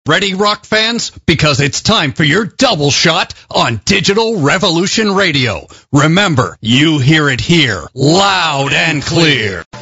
Ready, rock fans? Because it's time for your double shot on Digital Revolution Radio. Remember, you hear it here, loud and clear.